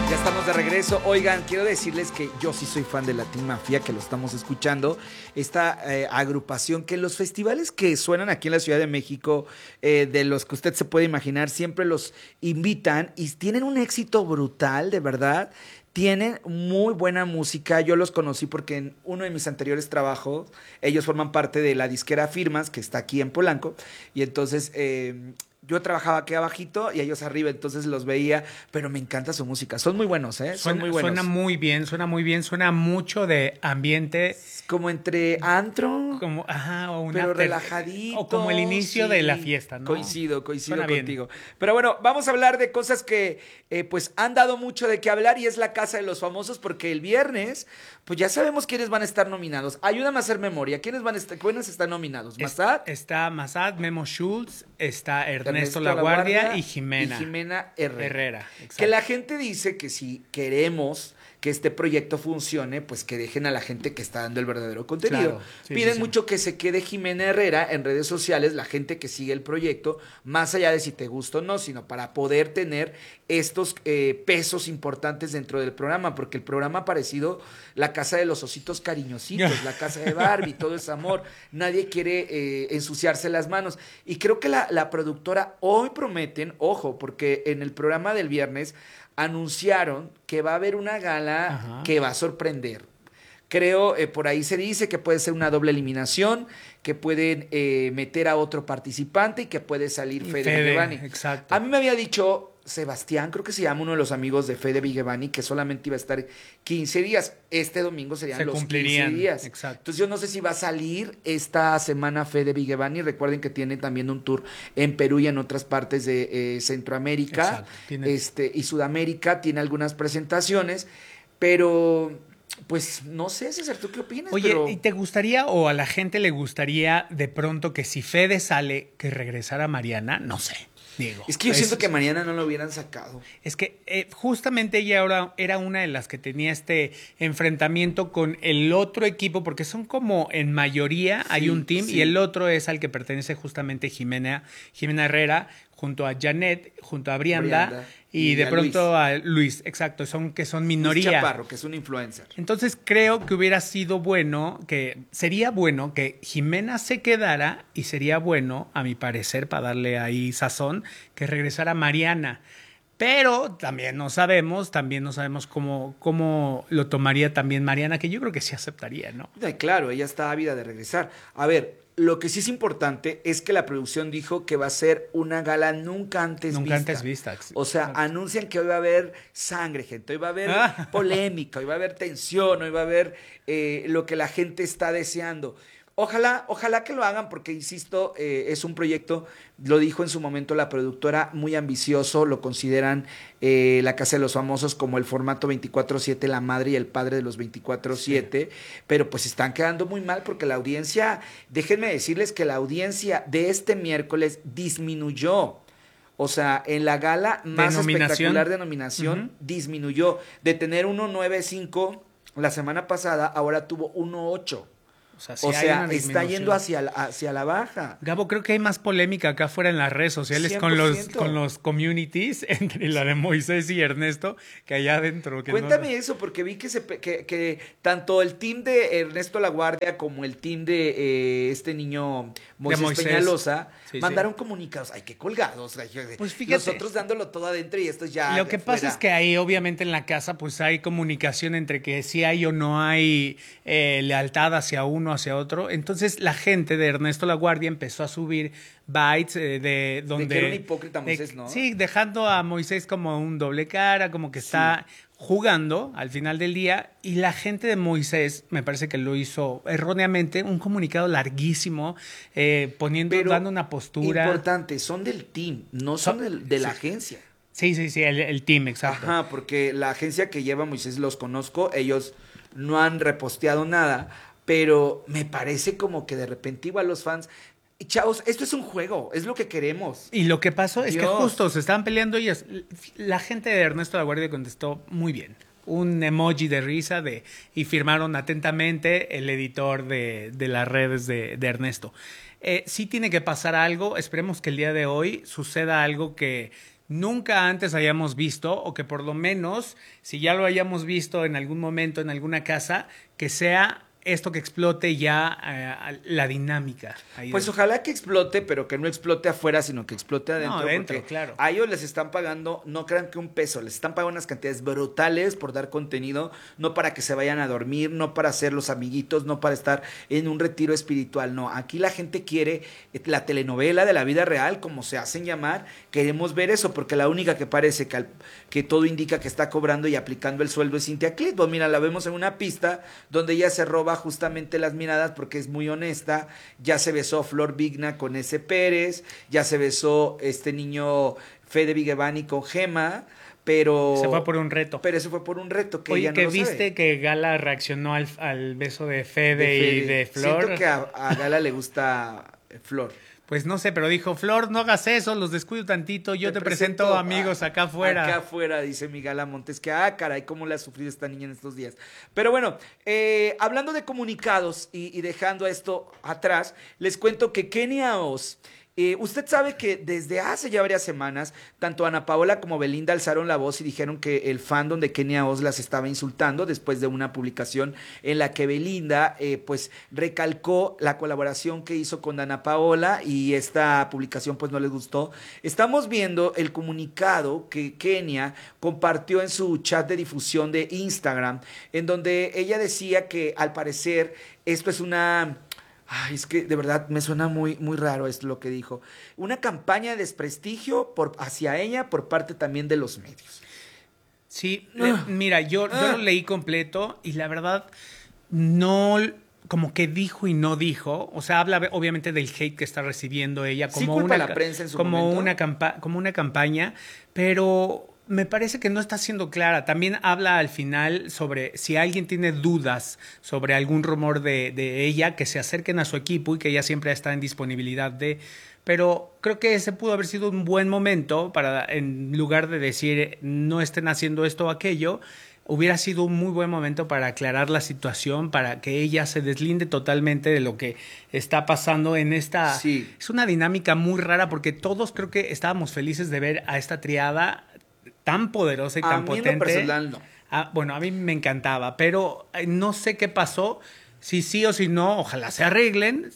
Ya estamos de regreso. Oigan, quiero decirles que yo sí soy fan de Latin Mafia, que lo estamos escuchando. Esta agrupación que los festivales que suenan aquí en la Ciudad de México, de los que usted se puede imaginar, siempre los invitan y tienen un éxito brutal, de verdad. Tienen muy buena música. Yo los conocí porque en uno de mis anteriores trabajos, ellos forman parte de la disquera Firmas, que está aquí en Polanco. Y entonces yo trabajaba aquí abajito y ellos arriba, entonces los veía, pero me encanta su música. Son muy buenos, ¿eh? Son muy buenos. Suena muy bien, suena mucho de ambiente. Como entre antro, Como, ajá, o pero relajadito. o como el inicio de la fiesta, ¿no? Coincido Suena bien. contigo. Pero bueno, vamos a hablar de cosas que pues han dado mucho de qué hablar y es la Casa de los Famosos, porque el viernes, pues ya sabemos quiénes van a estar nominados. Ayúdame a hacer memoria. ¿Quiénes están nominados? ¿Massad? Está Massad, Memo Schultz, está Ernesto Laguardia y Jimena. Y Jimena Herrera. Exacto. Que la gente dice que si queremos que este proyecto funcione, pues que dejen a la gente que está dando el verdadero contenido. Claro, sí, Piden sí. mucho que se quede Jimena Herrera en redes sociales, la gente que sigue el proyecto, más allá de si te gusta o no, sino para poder tener estos pesos importantes dentro del programa, porque el programa ha parecido la casa de los ositos cariñositos, la casa de Barbie, todo es amor, nadie quiere ensuciarse las manos. Y creo que la productora hoy prometen, ojo, porque en el programa del viernes anunciaron que va a haber una gala Ajá. que va a sorprender. Creo, por ahí se dice que puede ser una doble eliminación, que pueden meter a otro participante y que puede salir Fede Vigevani. Exacto. A mí me había dicho Sebastián, creo que se llama uno de los amigos de Fede Vigevani, que solamente iba a estar 15 días. Este domingo serían Se los cumplirían, 15 días. exacto. Entonces yo no sé si va a salir esta semana Fede Vigevani. Recuerden que tiene también un tour en Perú y en otras partes de Centroamérica y Sudamérica. Tiene algunas presentaciones, pero pues no sé, César, ¿tú qué opinas? Oye, ¿y te gustaría o a la gente le gustaría de pronto que si Fede sale, que regresara Mariana? No sé, digo. Es que yo siento que Mariana no lo hubieran sacado. Es que justamente ella ahora era una de las que tenía este enfrentamiento con el otro equipo, porque son como en mayoría hay un team y el otro es al que pertenece justamente Jimena Herrera, junto a Janet, junto a Brianda y de pronto a Luis, exacto, son minoría. Luis Chaparro, que es un influencer. Entonces creo que hubiera sido bueno, sería bueno que Jimena se quedara y sería bueno, a mi parecer, para darle ahí sazón, que regresara Mariana. Pero también no sabemos cómo lo tomaría también Mariana, que yo creo que sí aceptaría, ¿no? Claro, ella está ávida de regresar. A ver, lo que sí es importante es que la producción dijo que va a ser una gala nunca antes vista. O sea, anuncian que hoy va a haber sangre, gente, hoy va a haber polémica, hoy va a haber tensión, hoy va a haber lo que la gente está deseando. Ojalá que lo hagan porque, insisto, es un proyecto, lo dijo en su momento la productora, muy ambicioso, lo consideran la Casa de los Famosos como el formato 24/7, la madre y el padre de los 24/7, pero pues están quedando muy mal porque la audiencia, déjenme decirles que la audiencia de este miércoles disminuyó. O sea, en la gala más espectacular de nominación disminuyó. De tener 1.95 la semana pasada, ahora tuvo 1.8. O sea, está yendo hacia la baja. Gabo, creo que hay más polémica acá afuera en las redes sociales 100%. con los communities, entre la de Moisés y Ernesto, que allá adentro. Cuéntame eso, porque vi que tanto el team de Ernesto Laguardia como el team de este niño Moisés Peñalosa mandaron comunicados. Ay, qué colgados. Pues fíjate, nosotros dándolo todo adentro y esto ya. Lo que pasa es que ahí, obviamente, en la casa, pues hay comunicación entre que si hay o no hay lealtad hacia uno, hacia otro. Entonces la gente de Ernesto Laguardia empezó a subir bytes de donde... De que era un hipócrita Moisés, ¿no? Sí, dejando a Moisés como un doble cara, como que está jugando al final del día, y la gente de Moisés, me parece que lo hizo erróneamente, un comunicado larguísimo, dando una postura. Importante, son del team, no son de la agencia. Sí, el team, exacto. Ajá, porque la agencia que lleva Moisés los conozco, ellos no han reposteado nada, pero me parece como que de repente igual los fans... Chavos, esto es un juego, es lo que queremos. Y lo que pasó es que justo se estaban peleando ellos. La gente de Ernesto Laguardia contestó muy bien. Un emoji de risa y firmaron atentamente el editor de las redes de Ernesto. Sí tiene que pasar algo, esperemos que el día de hoy suceda algo que nunca antes hayamos visto, o que por lo menos, si ya lo hayamos visto en algún momento en alguna casa, que sea esto que explote ya la dinámica. Pues ojalá que explote, pero que no explote afuera, sino que explote adentro. No, adentro, claro. A ellos les están pagando, no crean que un peso, les están pagando unas cantidades brutales por dar contenido, no para que se vayan a dormir, no para ser los amiguitos, no para estar en un retiro espiritual, no. Aquí la gente quiere la telenovela de la vida real, como se hacen llamar, queremos ver eso, porque la única que parece que todo indica que está cobrando y aplicando el sueldo es Cintia Clitbo. Mira, la vemos en una pista donde ella se roba justamente las miradas porque es muy honesta. Ya se besó Flor Vigna con ese Pérez, ya se besó este niño Fede Vigevani con Gema, pero se fue por un reto. Pero eso fue por un reto que oye, ella no que lo viste sabe. Que Gala reaccionó al beso de Fede y de Flor. Siento que a Gala le gusta Flor. Pues no sé, pero dijo, Flor, no hagas eso, los descuido tantito, yo te presento amigos acá afuera. Acá afuera, dice mi Gala Montes, que caray, cómo le ha sufrido esta niña en estos días. Pero bueno, hablando de comunicados y dejando esto atrás, les cuento que Kenia Oz, usted sabe que desde hace ya varias semanas, tanto Ana Paola como Belinda alzaron la voz y dijeron que el fandom de Kenia Oz las estaba insultando después de una publicación en la que Belinda pues recalcó la colaboración que hizo con Ana Paola y esta publicación pues no les gustó. Estamos viendo el comunicado que Kenia compartió en su chat de difusión de Instagram, en donde ella decía que al parecer esto es una... Ay, es que de verdad me suena muy, muy raro esto lo que dijo. Una campaña de desprestigio hacia ella por parte también de los medios. Sí, mira, yo lo leí completo y la verdad no, como que dijo y no dijo. O sea, habla obviamente del hate que está recibiendo ella como, sí, culpa a la prensa en su como momento. como una campaña, pero me parece que no está siendo clara. También habla al final sobre si alguien tiene dudas sobre algún rumor de ella, que se acerquen a su equipo y que ella siempre está en disponibilidad de... Pero creo que ese pudo haber sido un buen momento para, en lugar de decir no estén haciendo esto o aquello, hubiera sido un muy buen momento para aclarar la situación, para que ella se deslinde totalmente de lo que está pasando en esta... Sí. Es una dinámica muy rara porque todos creo que estábamos felices de ver a esta triada tan poderosa y tan potente. A mí en lo personal no. Bueno, a mí me encantaba, pero no sé qué pasó. Si sí o si no, ojalá se arreglen.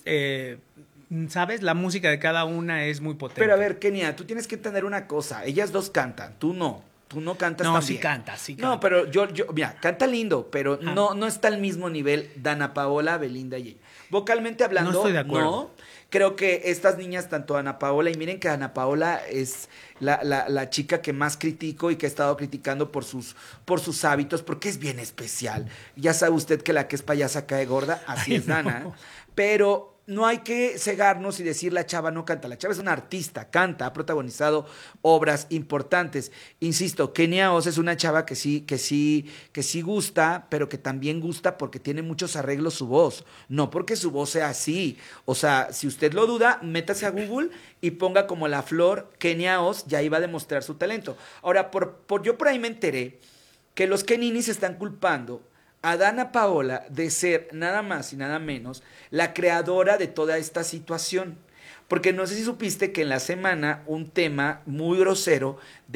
¿Sabes? La música de cada una es muy potente. Pero a ver, Kenia, tú tienes que entender una cosa. Ellas dos cantan, tú no. Tú no cantas tan bien. No, sí canta. No, pero yo, mira, canta lindo, pero no está al mismo nivel Dana Paola, Belinda y ella. Vocalmente hablando, no estoy de acuerdo. No. Creo que estas niñas, tanto Ana Paola, y miren que Ana Paola es la chica que más critico y que he estado criticando por sus hábitos, porque es bien especial. Ya sabe usted que la que es payasa cae gorda, así es Dana. No. Pero no hay que cegarnos y decir la chava no canta. La chava es una artista, canta, ha protagonizado obras importantes. Insisto, Kenia Oz es una chava que sí gusta, pero que también gusta porque tiene muchos arreglos su voz. No porque su voz sea así. O sea, si usted lo duda, métase a Google y ponga como la flor Kenia Oz, ya iba a demostrar su talento. Ahora, yo por ahí me enteré que los Keninis están culpando a Dana Paola de ser nada más y nada menos la creadora de toda esta situación. Porque no sé si supiste que en la semana un tema muy grosero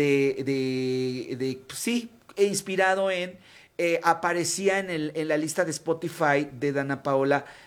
sí, inspirado en, aparecía en la lista de Spotify de Dana Paola